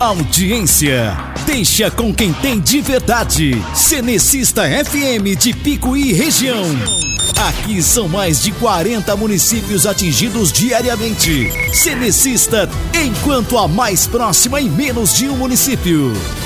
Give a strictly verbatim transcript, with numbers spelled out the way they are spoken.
Audiência, deixa com quem tem de verdade. Cenecista F M de Picuí região. Aqui são mais de quarenta municípios atingidos diariamente. Cenecista, enquanto a mais próxima em menos de um município.